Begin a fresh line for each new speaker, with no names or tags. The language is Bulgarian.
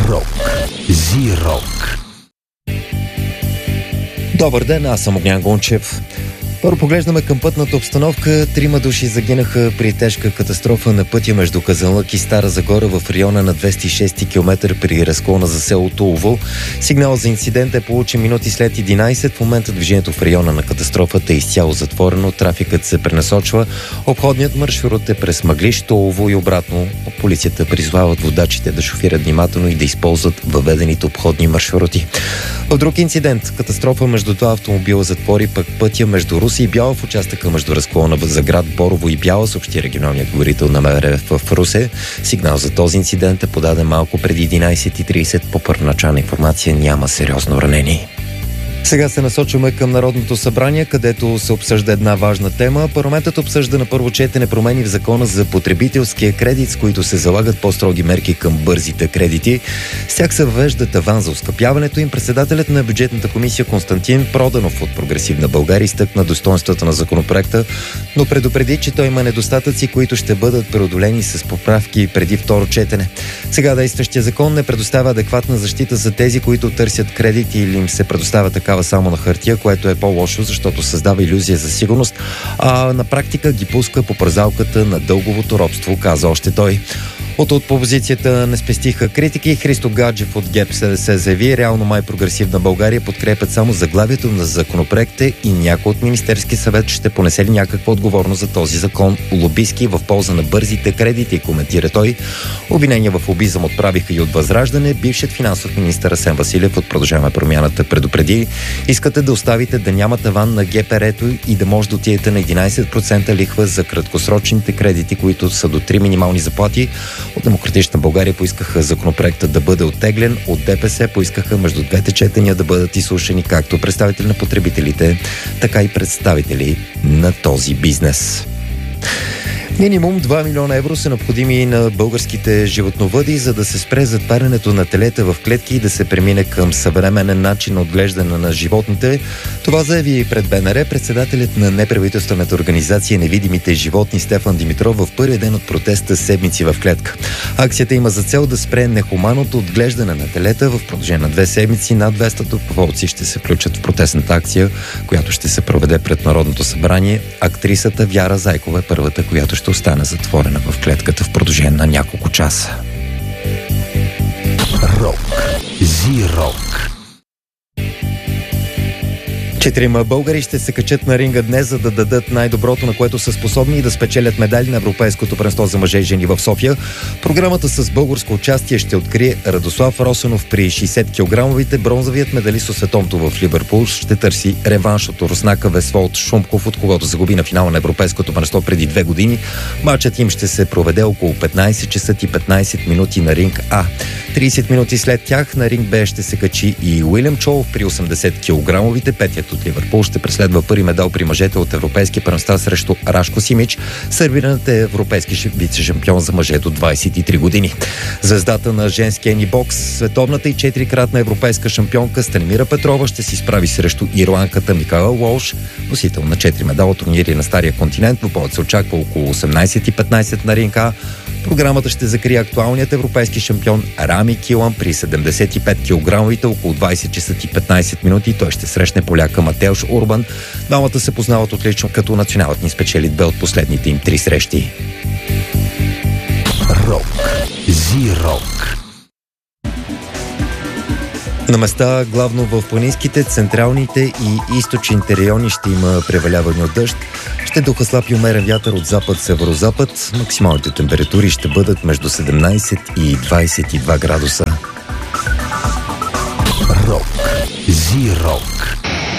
Рок. Зи-рок.
Добър ден, аз съм Огнян Гончев. Първо поглеждаме към пътната обстановка. 3 души загинаха при тежка катастрофа на пътя между Казанлък и Стара Загора в района на 206 км при разклона за селото Улово. Сигнал за инцидент е получен минути след 11. В момента движението в района на катастрофата е изцяло затворено. Трафикът се пренасочва. Обходният маршрут е през Мъглиж, Улово и обратно. Полицията призвават водачите да шофират внимателно и да използват въведените обходни маршрути. В друг инцидент, катастрофа между два автомобила затвори пък пътя между Руси и Бяла в участъка между разклона за град Борово и Бяла, съобщи регионалният говорител на МВР в Русе. Сигнал за този инцидент е подаден малко преди 11:30. По първоначална информация няма сериозно ранени. Сега се насочваме към Народното събрание, където се обсъжда една важна тема. Парламентът обсъжда на първо четене промени в закона за потребителския кредит, с които се залагат по-строги мерки към бързите кредити. С тях се въвежда таван за оскъпяването им. Председателят на бюджетната комисия Константин Проданов от Прогресивна България изтъкна достоинствата на законопроекта, но предупреди, че той има недостатъци, които ще бъдат преодолени с поправки преди второ четене. Сега действащия закон не предоставя адекватна защита за тези, които търсят кредити или им се предоставя такава само на хартия, което е по-лошо, защото създава илюзия за сигурност, а на практика ги пуска по пързалката на дълговото робство, каза още той. От опозицията не спестиха критики. Христо Гаджев от ГЕРБ-СДС заяви, реално май Прогресивна България подкрепят само заглавието на законопроекта и някой от Министерски съвет ще понесе ли някаква отговорност за този закон, лобистки в полза на бързите кредити, коментира той. Обвинения в лобизъм отправиха и от Възраждане. Бившият финансов министър Асен Василев от Продължаваме промяната предупреди: искате да оставите да няма таван на ГПР-то и да може да отидете на 11% лихва за краткосрочните кредити, които са до 3 минимални заплати. От Демократична България поискаха законопроекта да бъде оттеглен, от ДПС поискаха между двете четения да бъдат изслушани както представители на потребителите, така и представители на този бизнес. Минимум 2 милиона евро са необходими на българските животновъди, за да се спре затварянето на телета в клетки и да се премине към съвременен начин на отглеждане на животните. Това заяви пред БНР председателят на неправителствената организация Невидимите животни Стефан Димитров в първия ден от протеста Седмици в клетка. Акцията има за цел да спре нехуманното отглеждане на телета. В продължение на 2 седмици над 200 доброволци ще се включат в протестната акция, която ще се проведе пред Народното събрание. Актрисата Вяра Зайкова е първата, която ще остане затворена в клетката в продължение на няколко часа.
Рок. Зи-рок.
4 българи ще се качат на ринга днес, за да дадат най-доброто, на което са способни, и да спечелят медали на Европейското първенство за мъже и жени в София. Програмата с българско участие ще открие Радослав Росенов при 60 кг. Бронзовият медалист от световното в Ливърпул ще търси реванш от руснака Весволд Шумков, от когото загуби на финала на Европейското първенство преди 2 години. Матчът им ще се проведе около 15 часа и 15 минути на ринг А. 30 минути след тях на ринг Б ще се качи и Уилям Чолов при 80 кг. Петият от Ливърпул ще преследва първи медал при мъжете от европейски първенства срещу Рашко Симич. Сърбиранът е европейски вице-шампион за мъже до 23 години. Звездата на женския ни бокс, световната и 4-кратна европейска шампионка Станимира Петрова ще се изправи срещу ирландката Микаела Уолш, носител на 4 медала турнири на Стария континент. Двубоят се очаква около 18:15 на ринг А. Програмата ще закрие актуалният европейски шампион Рами Килан при 75 кг. Около 20 часа и 15 минути. Той ще срещне поляка Матеуш Урбан. Двамата се познават отлично, като националът ни спечели 2 от последните им 3 срещи.
Рок. Зи-рок.
На места, главно в планинските, централните и източните райони, ще има преваляване от дъжд. Ще духа слаб и умерен вятър от запад-северозапад. Максималните температури ще бъдат между 17 и 22 градуса.
Рок. Зи-рок.